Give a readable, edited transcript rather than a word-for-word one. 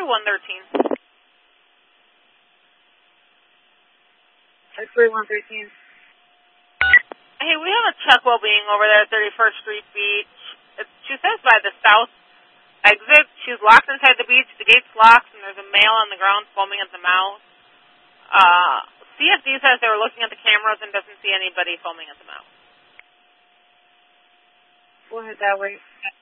113. X-ray 113. Hey, we have a check well-being over there at 31st Street Beach. She says by the south exit. She's locked inside the beach. The gate's locked, and there's a male on the ground foaming at the mouth. CFD says they were looking at the cameras and doesn't see anybody foaming at the mouth. We'll head that way.